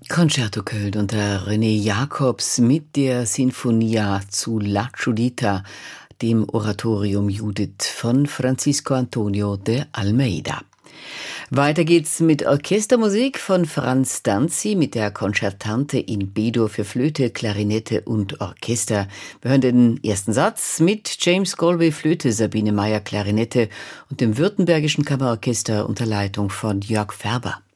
Concerto Köln unter René Jacobs mit der Sinfonia zu La Giudita, dem Oratorium Judith von Francisco Antonio de Almeida. Weiter geht's mit Orchestermusik von Franz Danzi mit der Concertante in B-Dur für Flöte, Klarinette und Orchester. Wir hören den ersten Satz mit James Galway Flöte, Sabine Meyer Klarinette und dem Württembergischen Kammerorchester unter Leitung von Jörg Färber.